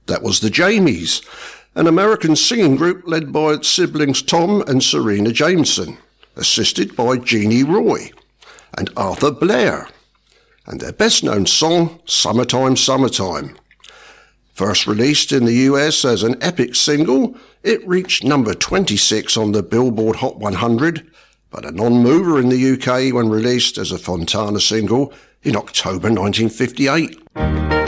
That was the Jamies, an American singing group led by its siblings Tom and Serena Jameson, assisted by Jeannie Roy and Arthur Blair, and their best-known song, Summertime, Summertime. First released in the US as an epic single, it reached number 26 on the Billboard Hot 100, but a non-mover in the UK when released as a Fontana single in October 1958.